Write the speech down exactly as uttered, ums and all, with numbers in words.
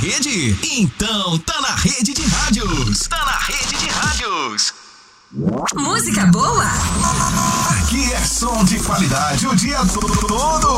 rede? Então tá na Rede de Rádios. Tá na Rede de Rádios. Música boa? Aqui é som de qualidade o dia todo.